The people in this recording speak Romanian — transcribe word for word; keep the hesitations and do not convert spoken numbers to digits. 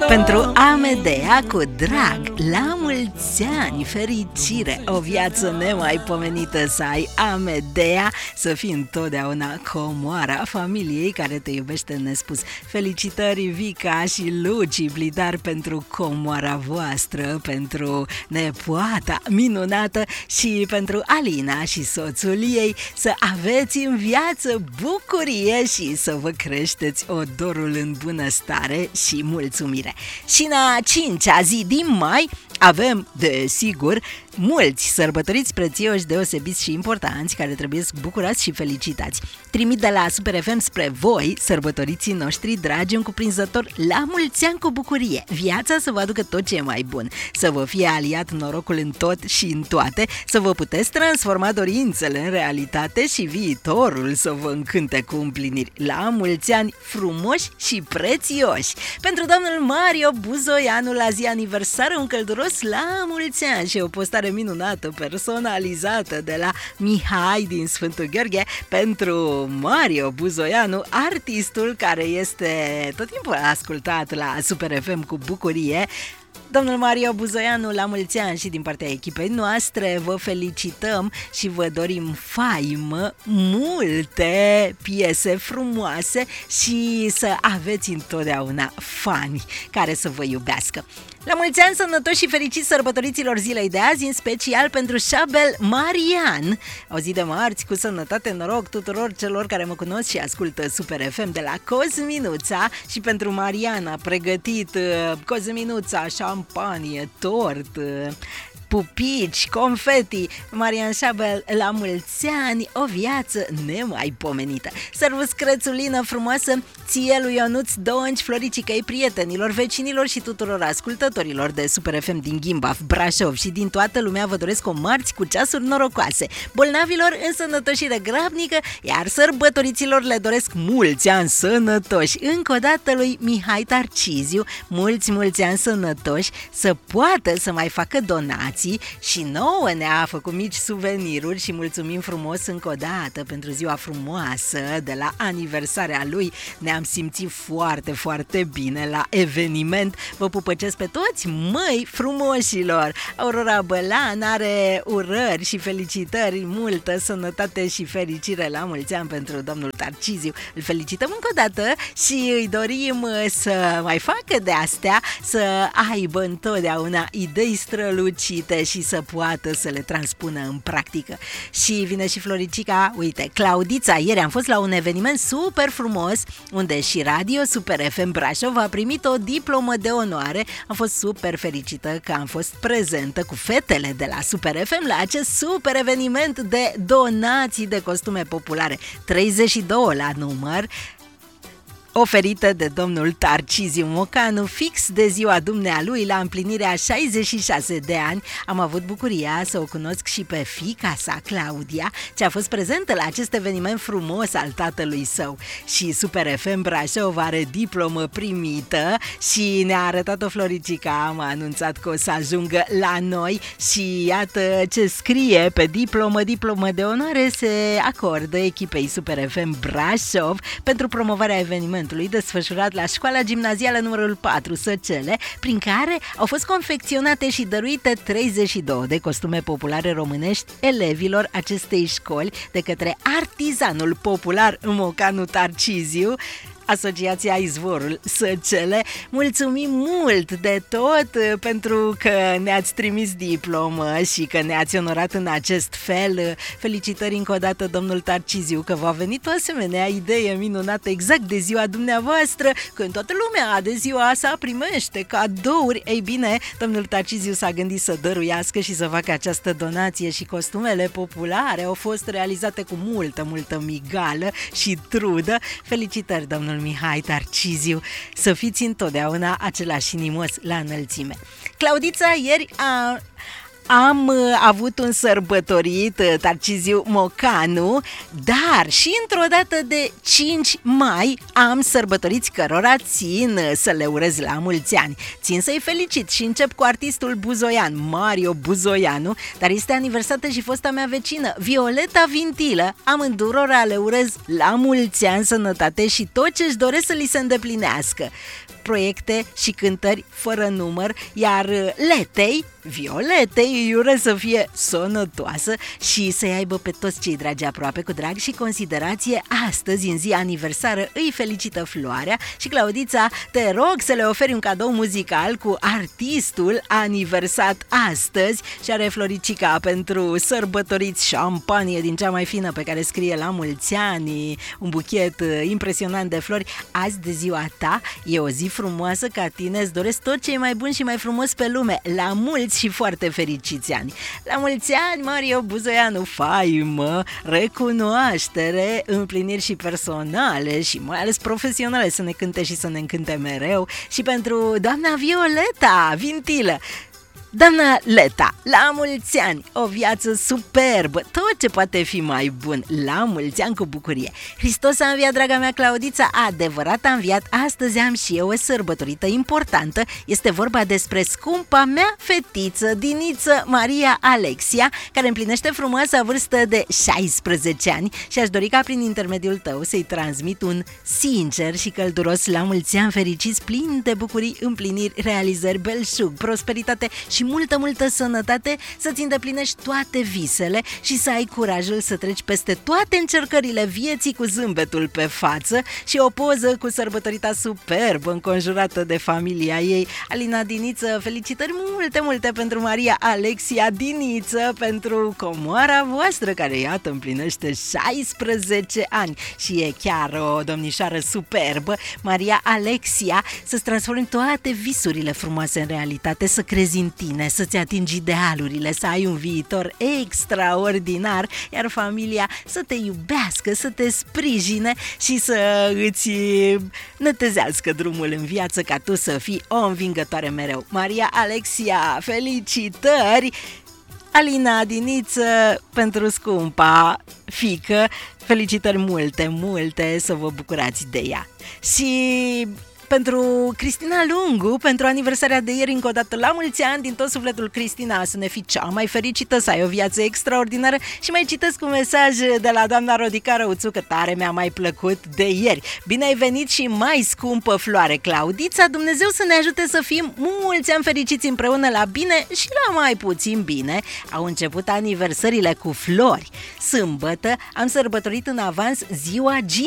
Pentru Amedea, cu drag, la mulți ani, fericire, o viață nemaipomenită să ai, Amedea, să fii întotdeauna comoara familiei care te iubește nespus. Felicitări Vica și Luci Blidar pentru comoara voastră, pentru nepoata minunată și pentru Alina și soțul ei, să aveți în viață bucurie și să vă creșteți odorul în bunăstare și mulțumire. Și în a cincea zi din mai avem, desigur, mulți sărbătoriți prețioși, deosebiți și importanți, care trebuie să bucurați și felicitați. Trimit de la Super F M spre voi, sărbătoriții noștri dragi, un cuprinzător la mulți ani cu bucurie. Viața să vă aducă tot ce e mai bun, să vă fie aliat norocul în tot și în toate, să vă puteți transforma dorințele în realitate și viitorul să vă încânte cu împliniri. La mulți ani frumoși și prețioși! Pentru domnul Mario Buzoianu, la zi aniversară, un călduros la mulți ani și o postare minunată, personalizată de la Mihai din Sfântul Gheorghe pentru Mario Buzoianu, artistul care este tot timpul ascultat la Super F M cu bucurie. Domnul Mario Buzoianu, la mulți ani și din partea echipei noastre vă felicităm și vă dorim faimă, multe piese frumoase și să aveți întotdeauna fani care să vă iubească. La mulți ani sănătoși și fericiți sărbătoriților zilei de azi, în special pentru Șabel Marian. O zi de marți cu sănătate, noroc tuturor celor care mă cunosc și ascultă Super F M, de la Cosminuța, și pentru Marian a pregătit uh, Cosminuța șampanie, tort, uh, pupici, confeti. Marian Șabel, la mulți ani, o viață nemaipomenită. Servus crețulină frumoasă ție lui Ionuț Donci, floricicăi prietenilor, vecinilor și tuturor ascultătorilor de Super F M din Ghimbaf, Brașov și din toată lumea vă doresc o marți cu ceasuri norocoase, bolnavilor în sănătoșire grabnică, iar sărbătoriților le doresc mulți ani sănătoși. Încă o dată lui Mihai Tarciziu, mulți, mulți ani sănătoși, să poată să mai facă donații și nouă ne-a făcut mici suveniruri și mulțumim frumos încă o dată pentru ziua frumoasă de la aniversarea lui. Ne-am simțit foarte, foarte bine la eveniment. Vă pupăcesc pe toți, măi frumoșilor! Aurora Bălan are urări și felicitări, multă sănătate și fericire la mulți ani pentru domnul Tarciziu. Îl felicităm încă o dată și îi dorim să mai facă de astea, să aibă întotdeauna idei strălucite și să poată să le transpună în practică. Și vine și Floricica, uite, Claudița, ieri am fost la un eveniment super frumos unde și Radio Super F M Brașov a primit o diplomă de onoare. Am fost super fericită că am fost prezentă cu fetele de la Super F M la acest super eveniment de donații de costume populare, treizeci și doi la număr, oferită de domnul Tarciziu Mocanu, fix de ziua dumnealui, la împlinirea șaizeci și șase de ani. Am avut bucuria să o cunosc și pe fiica sa, Claudia, ce a fost prezentă la acest eveniment frumos al tatălui său. Și Super F M Brașov are diplomă primită și ne-a arătat-o Floricica, am anunțat că o să ajungă la noi și iată ce scrie pe diplomă: diplomă de onoare se acordă echipei Super F M Brașov pentru promovarea evenimentului desfășurat la școala gimnazială numărul patru Săcele, prin care au fost confecționate și dăruite treizeci și doi de costume populare românești elevilor acestei școli de către artizanul popular Mocanu Tarciziu, Asociația Izvorul Săcele. Mulțumim mult de tot pentru că ne-ați trimis diplomă și că ne-ați onorat în acest fel. Felicitări încă o dată, domnul Tarciziu, că v-a venit o asemenea idee minunată exact de ziua dumneavoastră, când toată lumea de ziua sa primește cadouri. Ei bine, domnul Tarciziu s-a gândit să dăruiască și să facă această donație și costumele populare au fost realizate cu multă, multă migală și trudă. Felicitări, domnul Mihai Tarciziu, să fiți întotdeauna același inimos la înălțime. Claudița, ieri a... am avut un sărbătorit, Tarciziu Mocanu, dar și într-o dată de cinci mai am sărbătoriți cărora țin să le urez la mulți ani. Țin să-i felicit și încep cu artistul buzoian, Mario Buzoianu, dar este aniversată și fosta mea vecină, Violeta Vintilă. Amândurora le urez la mulți ani, sănătate și tot ce-și doresc să li se îndeplinească. proiecte și cântări fără număr, iar Letei, Violetei, îi urez să fie sănătoasă și să-i aibă pe toți cei dragi aproape cu drag și considerație. Astăzi, în zi aniversară, îi felicită Floarea și Claudița, te rog să le oferi un cadou muzical cu artistul aniversat astăzi și are Floricica pentru sărbătoriți șampanie din cea mai fină pe care scrie la mulți ani, un buchet impresionant de flori. Azi de ziua ta, e o zi frumoasă ca tine, îți doresc tot ce e mai bun și mai frumos pe lume, la mulți și foarte fericiți ani. La mulți ani, Mario Buzoianu, faimă, recunoaștere, împliniri și personale și mai ales profesionale, să ne cânte și să ne încânte mereu. Și pentru doamna Violeta Vintilă, doamna Leta, la mulți ani, o viață superbă, tot ce poate fi mai bun, la mulți ani cu bucurie. Hristos a înviat, draga mea Claudița, adevărat a înviat, astăzi am și eu o sărbătorită importantă, este vorba despre scumpa mea fetiță, Diniță Maria Alexia, care împlinește frumoasa vârstă de șaisprezece ani și aș dori ca prin intermediul tău să-i transmit un sincer și călduros la mulți ani fericiți, plini de bucurii, împliniri, realizări, belșug, prosperitate și multă, multă sănătate, să-ți îndeplinești toate visele și să ai curajul să treci peste toate încercările vieții cu zâmbetul pe față și o poză cu sărbătorita superbă înconjurată de familia ei. Alina Diniță, felicitări multe, multe pentru Maria Alexia Diniță, pentru comoara voastră care, iată, împlinește șaisprezece ani și e chiar o domnișoară superbă. Maria Alexia, să-ți transformi toate visurile frumoase în realitate, să crezi în tine, să-ți atingi idealurile, să ai un viitor extraordinar, iar familia să te iubească, să te sprijine și să îți nătezească drumul în viață ca tu să fii o învingătoare mereu. Maria Alexia, felicitări! Alina Diniță, pentru scumpa fiică, felicitări multe, multe, să vă bucurați de ea. Și pentru Cristina Lungu, pentru aniversarea de ieri, încă o dată la mulți ani, din tot sufletul, Cristina, să ne fii cea mai fericită, să ai o viață extraordinară. Și mai citesc un mesaj de la doamna Rodica Răuțu, că tare mi-a mai plăcut de ieri. Bine ai venit și mai scumpă floare, Claudița, Dumnezeu să ne ajute să fim mulți ani fericiți împreună, la bine și la mai puțin bine. Au început aniversările cu flori. Sâmbătă am sărbătorit în avans ziua G